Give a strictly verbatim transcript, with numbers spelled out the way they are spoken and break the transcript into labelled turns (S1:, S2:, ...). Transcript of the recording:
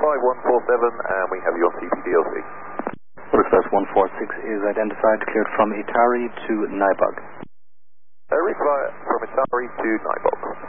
S1: five one four seven, and we have you on C P D L C.
S2: Express one four six is identified, cleared from Itari to Nybog.
S1: Uh, reply from Itari to Nybog.